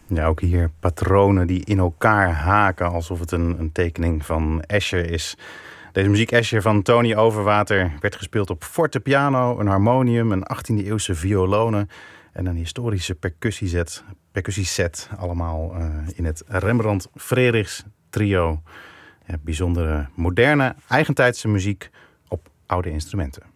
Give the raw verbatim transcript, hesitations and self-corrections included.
Ja, ook hier patronen die in elkaar haken alsof het een, een tekening van Escher is. Deze muziek Escher van Tony Overwater werd gespeeld op fortepiano, een harmonium, een achttiende eeuwse violonen en een historische percussieset, percussieset. Allemaal uh, in het Rembrandt Frerichs trio. Ja, bijzondere, moderne, eigentijdse muziek op oude instrumenten.